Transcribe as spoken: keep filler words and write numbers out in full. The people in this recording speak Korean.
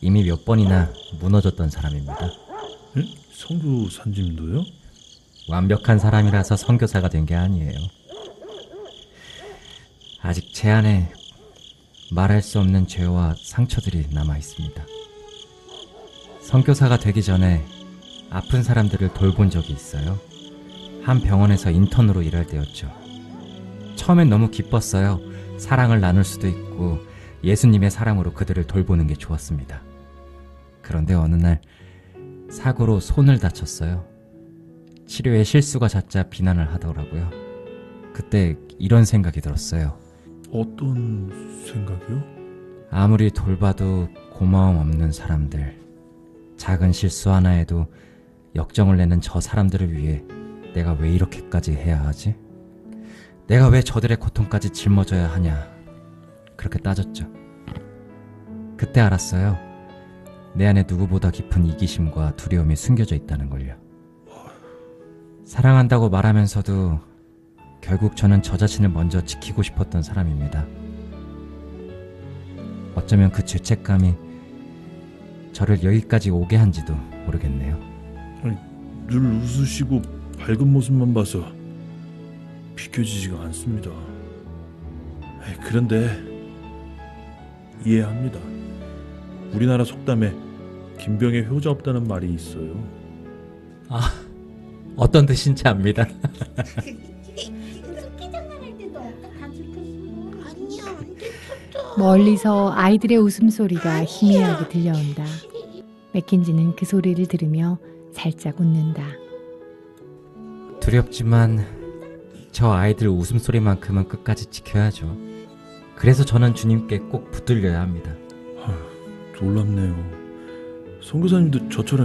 이미 몇 번이나 무너졌던 사람입니다. 에? 선교사님도요? 완벽한 사람이라서 선교사가 된 게 아니에요. 아직 제 안에 말할 수 없는 죄와 상처들이 남아 있습니다. 선교사가 되기 전에 아픈 사람들을 돌본 적이 있어요. 한 병원에서 인턴으로 일할 때였죠. 처음엔 너무 기뻤어요. 사랑을 나눌 수도 있고 예수님의 사랑으로 그들을 돌보는 게 좋았습니다. 그런데 어느 날 사고로 손을 다쳤어요. 치료에 실수가 잦자 비난을 하더라고요. 그때 이런 생각이 들었어요. 어떤 생각이요? 아무리 돌봐도 고마움 없는 사람들, 작은 실수 하나에도 역정을 내는 저 사람들을 위해 내가 왜 이렇게까지 해야 하지? 내가 왜 저들의 고통까지 짊어져야 하냐? 그렇게 따졌죠. 그때 알았어요. 내 안에 누구보다 깊은 이기심과 두려움이 숨겨져 있다는 걸요. 사랑한다고 말하면서도 결국 저는 저 자신을 먼저 지키고 싶었던 사람입니다. 어쩌면 그 죄책감이 저를 여기까지 오게 한지도 모르겠네요. 아니, 늘 웃으시고 밝은 모습만 봐서 비켜지지가 않습니다. 에이, 그런데 이해합니다. 우리나라 속담에 김병에 효자 없다는 말이 있어요. 아, 어떤 뜻인지 압니다. 멀리서 아이들의 웃음소리가 희미하게 들려온다. 맥킨지는 그 소리를 들으며 살짝 웃는다. 두렵지만 저 아이들 웃음소리만큼은 끝까지 지켜야죠. 그래서 저는 주님께 꼭 붙들려야 합니다. 놀랍네요. 선교사님도 저처럼